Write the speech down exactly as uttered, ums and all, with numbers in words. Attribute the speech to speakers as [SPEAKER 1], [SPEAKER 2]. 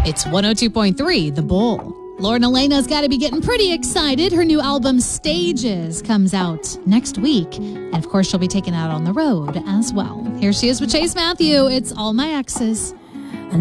[SPEAKER 1] It's one oh two point three, The Bull. Lauren Elena's got to be getting pretty excited. Her new album, Stages, comes out next week. And, of course, she'll be taken out on the road as well. Here she is with Chase Matthew. It's All My Exes.